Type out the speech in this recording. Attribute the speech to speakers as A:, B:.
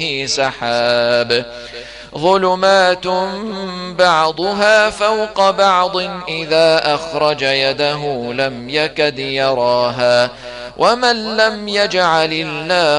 A: سحاب ظلمات بعضها فوق بعض إذا أخرج يده لم يكد يراها ومن لم يجعل الله